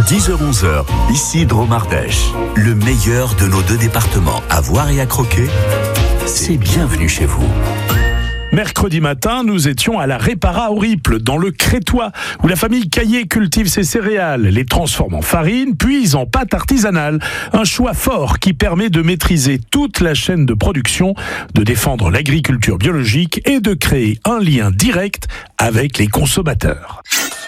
10h-11h, ici Dromardèche. Le meilleur de nos deux départements à voir et à croquer, c'est bienvenue chez vous. Mercredi matin, nous étions à la Répara au Riple, dans le Crétois, où la famille Caillé cultive ses céréales, les transforme en farine, puis en pâte artisanale. Un choix fort qui permet de maîtriser toute la chaîne de production, de défendre l'agriculture biologique et de créer un lien direct avec les consommateurs.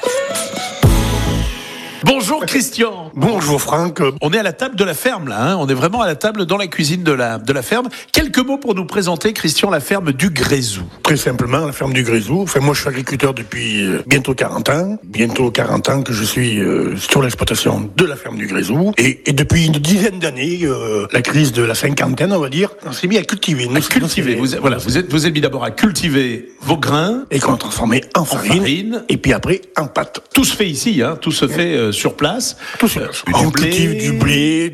Bonjour Christian. Bonjour Franck. On est à la table de la ferme là, on est vraiment à la table dans la cuisine de la ferme. Quelques mots pour nous présenter, Christian, la ferme du Grézou. Très simplement, la ferme du Grézou. Moi je suis agriculteur depuis bientôt 40 ans. Bientôt 40 ans que je suis sur l'exploitation de la ferme du Grézou. Et depuis une dizaine d'années, la crise de la cinquantaine, on va dire, on s'est mis à cultiver. Vous êtes mis d'abord à cultiver vos grains. Et qu'on a transformé en farine. Et puis après en pâte. Tout se fait ici, tout se fait sur place. On cultive du blé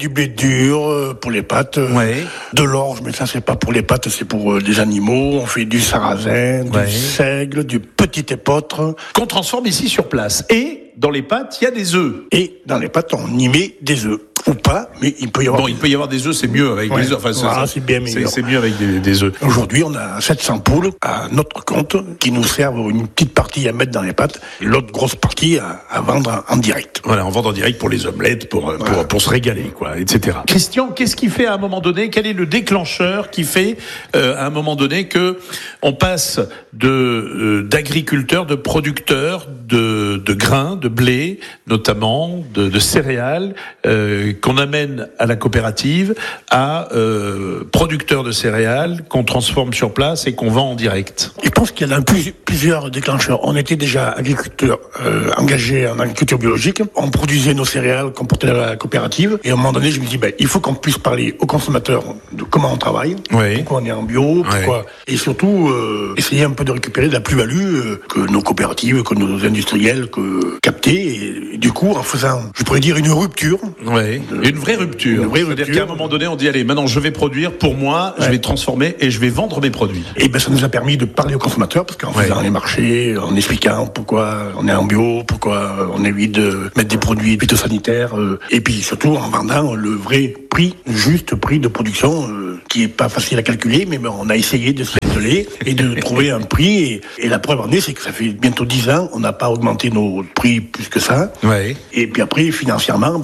dur pour les pâtes, de l'orge, mais ça c'est pas pour les pâtes, c'est pour les animaux. On fait du sarrasin, du seigle, du petit épeautre. Qu'on transforme ici sur place. Et dans les pâtes, il y a des œufs. Et dans les pâtes, on y met des œufs. Ou pas, mais il peut y avoir. Bon, il peut y avoir des œufs, c'est mieux avec des œufs. Enfin, c'est bien meilleur. C'est mieux avec des œufs. Aujourd'hui, on a 700 poules à notre compte qui nous servent une petite partie à mettre dans les pâtes et l'autre grosse partie à vendre en direct. Voilà, on vend en direct pour les omelettes, pour se régaler, quoi, etc. Christian, qu'est-ce qui fait à un moment donné, quel est le déclencheur qui fait à un moment donné que on passe d'agriculteurs, de producteurs de grains, de blé, notamment de céréales, qu'on amène à la coopérative, à producteurs de céréales qu'on transforme sur place et qu'on vend en direct? Je pense qu'il y en a plusieurs déclencheurs. On était déjà agriculteurs engagés en agriculture biologique. On produisait nos céréales qu'on portait à la coopérative. Et à un moment donné, je me dis, il faut qu'on puisse parler aux consommateurs de comment on travaille, pourquoi on est en bio, pourquoi. Et surtout, essayer un peu de récupérer de la plus-value que nos coopératives, que nos industriels captaient. Et du coup, en faisant, je pourrais dire, une rupture. Une vraie rupture. C'est-à-dire qu'à un moment donné, on dit, allez, maintenant je vais produire pour moi, je vais transformer et je vais vendre mes produits. Et ça nous a permis de parler aux consommateurs, parce qu'en faisant les marchés, en expliquant pourquoi on est en bio, pourquoi on évite de mettre des produits phytosanitaires, et puis surtout en vendant le vrai prix, le juste prix de production, qui est pas facile à calculer, mais on a essayé de se isoler et de trouver un prix. Et la preuve en est, c'est que ça fait bientôt 10 ans, on n'a pas augmenté nos prix plus que ça. Et puis après, financièrement,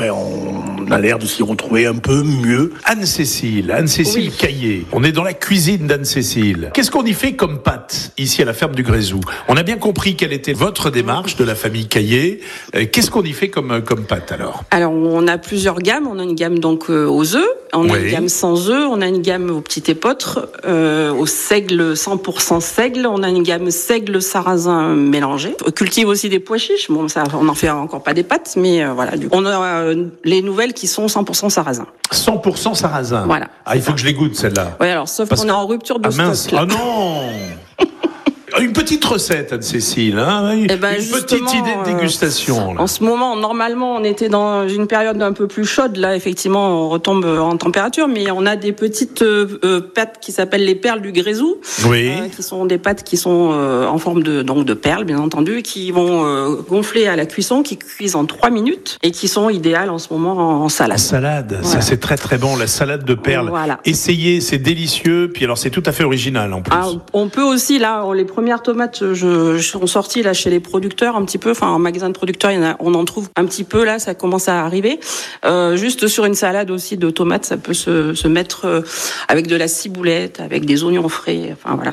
on a l'air de s'y retrouver un peu mieux. Anne-Cécile Caillé. On est dans la cuisine d'Anne-Cécile. Qu'est-ce qu'on y fait comme pâte ici à la ferme du Grézou? On a bien compris quelle était votre démarche de la famille Caillé. Qu'est-ce qu'on y fait comme pâte alors? Alors on a plusieurs gammes. On a une gamme donc aux œufs, on a une gamme sans œufs, on a une gamme au petit épeautre, au seigle 100% seigle, on a une gamme seigle sarrasin mélangé. On cultive aussi des pois chiches. Bon, ça, on n'en fait encore pas des pâtes, mais voilà. On a les nouvelles qui sont 100% sarrasin. 100% sarrasin. Voilà. Il faut que je les goûte celle-là. Oui, alors sauf qu'on est en rupture de stock. Là. Ah non. Une petite recette, Anne-Cécile, une petite idée de dégustation. En ce moment, normalement, on était dans une période un peu plus chaude. Là, effectivement, on retombe en température, mais on a des petites pâtes qui s'appellent les perles du Grézou, qui sont des pâtes qui sont en forme de perles, bien entendu, qui vont gonfler à la cuisson, qui cuisent en 3 minutes et qui sont idéales en ce moment en salade. En salade, ça c'est très très bon, la salade de perles. Voilà. Essayez, c'est délicieux, puis alors c'est tout à fait original en plus. On peut aussi, là, les premières tomates sont sorties là chez les producteurs un petit peu, en magasin de producteurs, on en trouve un petit peu là, ça commence à arriver. Juste sur une salade aussi de tomates, ça peut se mettre avec de la ciboulette, avec des oignons frais,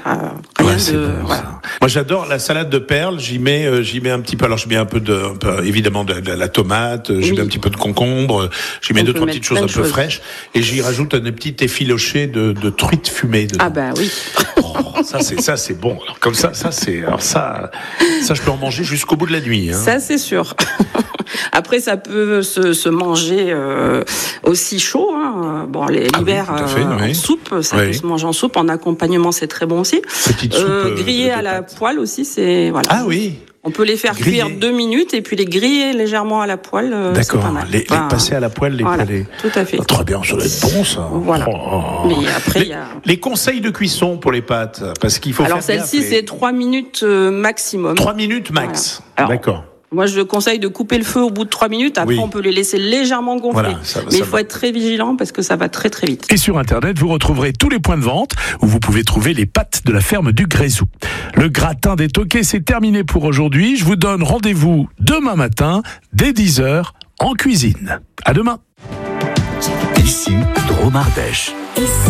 Moi j'adore la salade de perles, j'y mets un petit peu, alors je mets un peu évidemment de la tomate, j'y mets un petit peu de concombre, j'y mets 2-3 petites choses un peu fraîches et j'y rajoute un petit effiloché de truite fumée dedans. Ah bah oui. Ça c'est bon. Alors comme ça je peux en manger jusqu'au bout de la nuit. Ça c'est sûr. Après ça peut se manger aussi chaud. L'hiver en soupe, ça peut se manger en soupe. En accompagnement c'est très bon aussi. Petite soupe grillé à la poêle aussi, c'est voilà. Ah oui. On peut les faire cuire 2 minutes et puis les griller légèrement à la poêle. D'accord. C'est pas mal. Les passer à la poêle, tout à fait. Très bien, ça doit être bon ça. Voilà. Mais après il y a les conseils de cuisson pour les pâtes, parce qu'il faut. Alors celle-ci c'est 3 minutes maximum. 3 minutes max. Voilà. D'accord. Moi, je conseille de couper le feu au bout de 3 minutes. Après, on peut les laisser légèrement gonfler. Voilà, mais il faut être très vigilant parce que ça va très très vite. Et sur Internet, vous retrouverez tous les points de vente où vous pouvez trouver les pâtes de la ferme du Grézou. Le gratin des Toquets, c'est terminé pour aujourd'hui. Je vous donne rendez-vous demain matin, dès 10h, en cuisine. À demain. Ici, Drôme Ardèche.